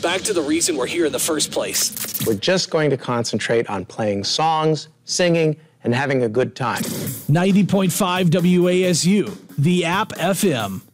back to the reason we're here in the first place. We're just going to concentrate on playing songs, singing, and having a good time. 90.5 WASU, the App FM.